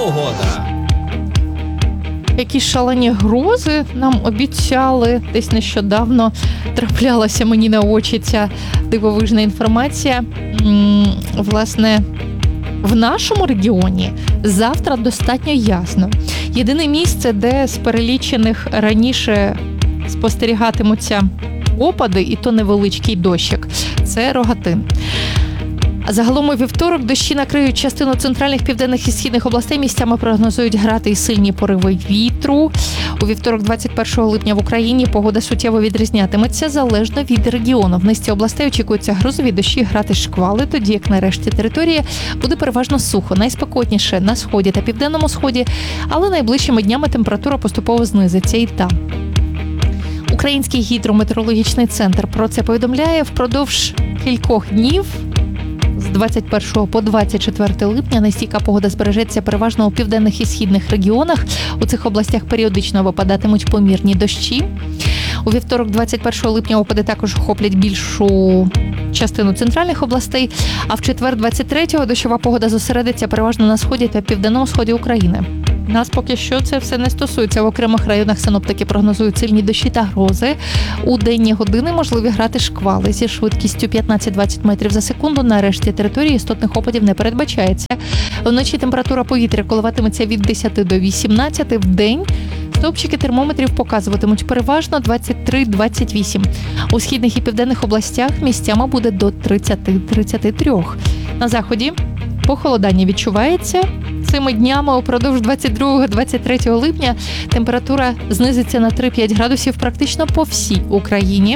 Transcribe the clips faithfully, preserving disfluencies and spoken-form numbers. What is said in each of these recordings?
погода. Якісь шалені грози нам обіцяли. Десь нещодавно траплялася мені на очі ця дивовижна інформація. М, власне, в нашому регіоні завтра достатньо ясно. Єдине місце, де з перелічених раніше спостерігатимуться опади, і то невеличкий дощик, це Рогатин. А загалом у вівторок дощі накриють частину центральних, південних і східних областей. Місцями прогнозують грати і сильні пориви вітру. У вівторок, двадцять першого липня, в Україні погода суттєво відрізнятиметься залежно від регіону. В низці областей очікуються грозові дощі, грати шквали, тоді як на решті території буде переважно сухо. Найспекотніше на сході та південному сході, але найближчими днями температура поступово знизиться і там. Український гідрометеорологічний центр про це повідомляє. Впродовж кількох днів з двадцять першого по двадцять четверте липня нестійка погода збережеться переважно у південних і східних регіонах. У цих областях періодично випадатимуть помірні дощі. У вівторок, двадцять першого липня, опади також охоплять більшу частину центральних областей, а в четвер, двадцять третього, дощова погода зосередиться переважно на сході та південному сході України. Нас поки що це все не стосується. В окремих районах синоптики прогнозують сильні дощі та грози. У денні години можливі грати шквали зі швидкістю п'ятнадцять-двадцять метрів за секунду. На решті території істотних опадів не передбачається. Вночі температура повітря коливатиметься від десяти до вісімнадцяти. В день стовпчики термометрів показуватимуть переважно двадцять три - двадцять вісім. У східних і південних областях місцями буде до тридцять - тридцять три. На заході похолодання відчувається. Цими днями упродовж двадцять другого - двадцять третього липня температура знизиться на три-п'ять градусів практично по всій Україні.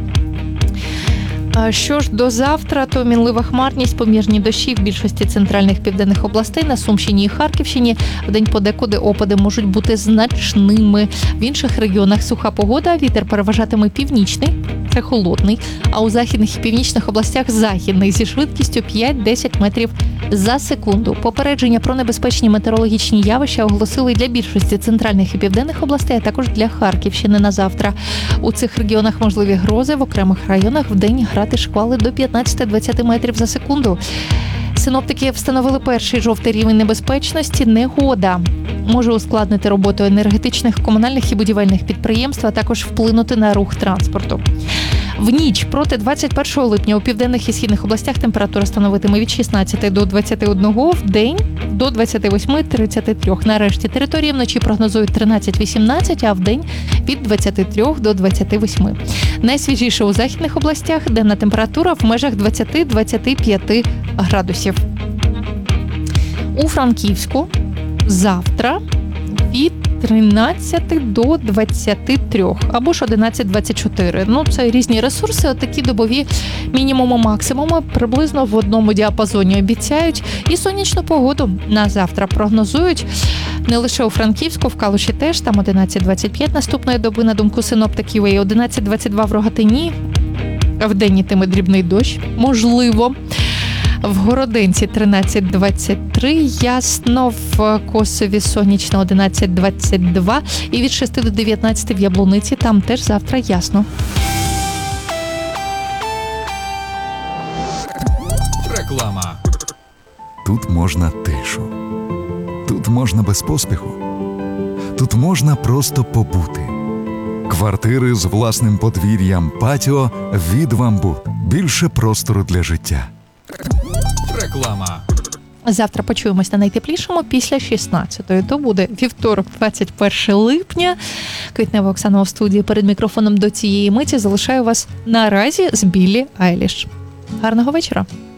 Що ж до завтра, то мінлива хмарність, помірні дощі в більшості центральних південних областей, на Сумщині і Харківщині. Вдень подекуди опади можуть бути значними. В інших регіонах суха погода, вітер переважатиме північний, це холодний, а у західних і північних областях західний зі швидкістю п'ять-десять метрів за секунду. Попередження про небезпечні метеорологічні явища оголосили для більшості центральних і південних областей, а також для Харківщини на завтра. У цих регіонах можливі грози, в окремих районах вдень грати шквали до п'ятнадцять-двадцять метрів за секунду. Синоптики встановили перший жовтий рівень небезпечності. Негода може ускладнити роботу енергетичних, комунальних і будівельних підприємств, а також вплинути на рух транспорту. В ніч проти двадцять першого липня у південних і східних областях температура становитиме від шістнадцяти до двадцяти одного, в день до двадцяти восьми - тридцяти трьох. На решті території вночі прогнозують тринадцять-вісімнадцять, а в день від двадцяти трьох до двадцяти восьми. Найсвіжіше у західних областях, денна температура в межах двадцяти - двадцяти п'яти градусів. У Франківську завтра від тринадцяти до двадцяти трьох або ж одинадцять - двадцять чотири. Ну, це різні ресурси, отакі добові мінімуми, максимуми приблизно в одному діапазоні обіцяють. І сонячну погоду на завтра прогнозують не лише у Франківську, в Калуші теж, там одинадцять - двадцять п'ять наступної доби, на думку синоптиків, і одинадцять - двадцять два в Рогатині. В день йтиме дрібний дощ, можливо. В Городинці тринадцять - двадцять три, ясно, в Косові сонячно одинадцять - двадцять два і від шести до дев'ятнадцяти в Яблуниці, там теж завтра ясно. Реклама. Тут можна тишу. Тут можна без поспіху. Тут можна просто побути. Квартири з власним подвір'ям, патіо від «Вамбут». Більше простору для життя. Реклама. Завтра почуємось на найтеплішому після шістнадцятої. То буде вівторок, двадцять перше липня. Квітнева Оксана в студії перед мікрофоном до цієї миті. Залишаю вас наразі з Біллі Айліш. Гарного вечора.